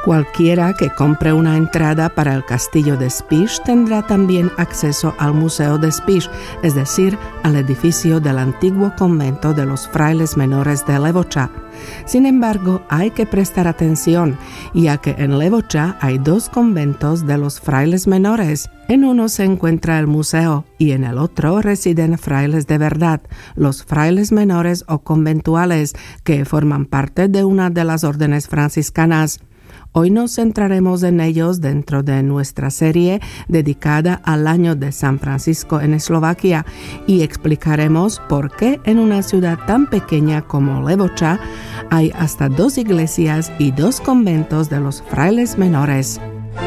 Cualquiera que compre una entrada para el castillo de Spiš tendrá también acceso al Museo de Spiš, es decir, al edificio del antiguo convento de los frailes menores de Levoča. Sin embargo, hay que prestar atención, ya que en Levoča hay 2 conventos de los frailes menores. En uno se encuentra el museo y en el otro residen frailes de verdad, los frailes menores o conventuales, que forman parte de una de las órdenes franciscanas. Hoy nos centraremos en ellos dentro de nuestra serie dedicada al año de San Francisco en Eslovaquia y explicaremos por qué en una ciudad tan pequeña como Levoča hay hasta 2 iglesias y 2 conventos de los frailes menores.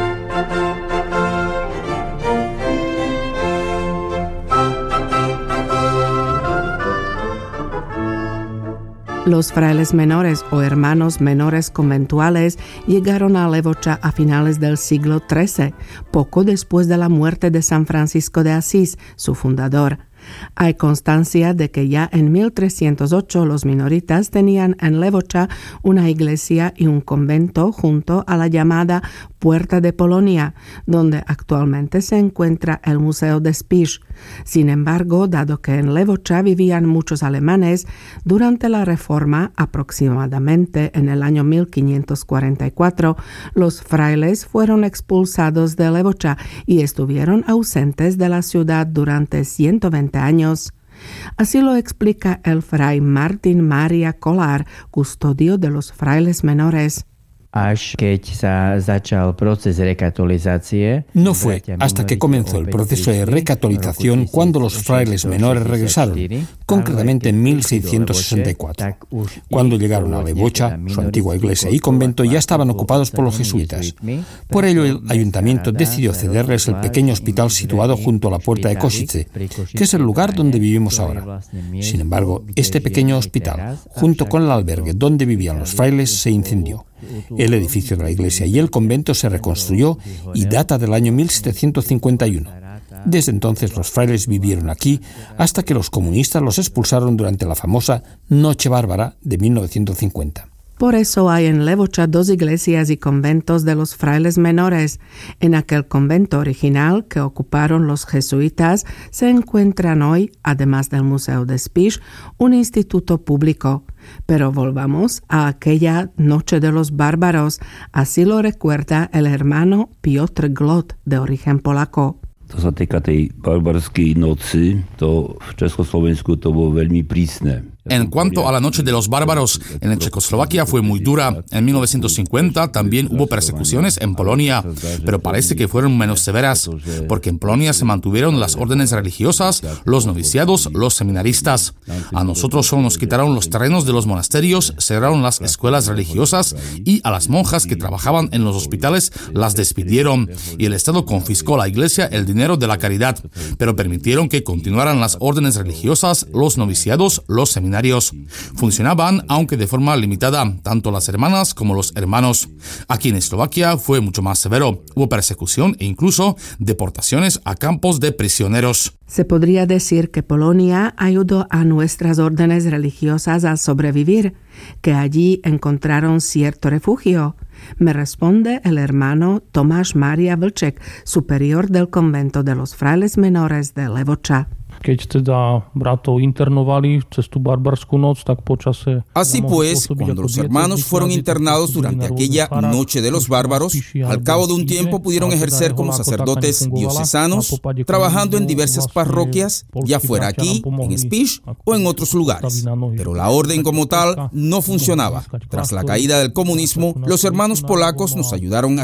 Los frailes menores o hermanos menores conventuales llegaron a Levoča a finales del siglo XIII, poco después de la muerte de San Francisco de Asís, su fundador. Hay constancia de que ya en 1308 los minoritas tenían en Levoča una iglesia y un convento junto a la llamada Puerta de Polonia, donde actualmente se encuentra el Museo de Spiš. Sin embargo, dado que en Levoča vivían muchos alemanes, durante la Reforma, aproximadamente en el año 1544, los frailes fueron expulsados de Levoča y estuvieron ausentes de la ciudad durante 120 años. Así lo explica el fray Martin Mária Kollár, custodio de los frailes menores. No fue hasta que comenzó el proceso de recatolización cuando los frailes menores regresaron, concretamente en 1664. Cuando llegaron a Levoča, su antigua iglesia y convento ya estaban ocupados por los jesuitas. Por ello, el ayuntamiento decidió cederles el pequeño hospital situado junto a la puerta de Košice, que es el lugar donde vivimos ahora. Sin embargo, este pequeño hospital, junto con el albergue donde vivían los frailes, se incendió. El edificio de la iglesia y el convento se reconstruyó y data del año 1751. Desde entonces los frailes vivieron aquí hasta que los comunistas los expulsaron durante la famosa Noche Bárbara de 1950. Por eso hay en Levoča 2 iglesias y conventos de los frailes menores. En aquel convento original que ocuparon los jesuitas se encuentran hoy, además del Museo de Spiš, un instituto público. Pero volvamos a aquella Noche de los Bárbaros, así lo recuerda el hermano Piotr Glot, de origen polaco. To sa týka tej barbarskej noci, to v Československu to bolo veľmi prísne. En cuanto a la Noche de los Bárbaros, en Checoslovaquia fue muy dura. En 1950 también hubo persecuciones en Polonia, pero parece que fueron menos severas, porque en Polonia se mantuvieron las órdenes religiosas, los noviciados, los seminaristas. A nosotros solo nos quitaron los terrenos de los monasterios, cerraron las escuelas religiosas y a las monjas que trabajaban en los hospitales las despidieron, y el Estado confiscó a la iglesia el dinero de la caridad, pero permitieron que continuaran las órdenes religiosas, los noviciados, los seminarios. Funcionaban, aunque de forma limitada, tanto las hermanas como los hermanos. Aquí en Eslovaquia fue mucho más severo. Hubo persecución e incluso deportaciones a campos de prisioneros. Se podría decir que Polonia ayudó a nuestras órdenes religiosas a sobrevivir, que allí encontraron cierto refugio. Me responde el hermano Tomáš Mária Vlček, superior del convento de los frailes menores de Levoča. Así pues, cuando los hermanos fueron internados durante aquella Noche de los Bárbaros, al cabo de un tiempo pudieron ejercer como sacerdotes diocesanos, trabajando en diversas parroquias, ya fuera aquí, en Spiš o en otros lugares. Pero la orden como tal no funcionaba. Tras la caída del comunismo, los hermanos polacos nos ayudaron a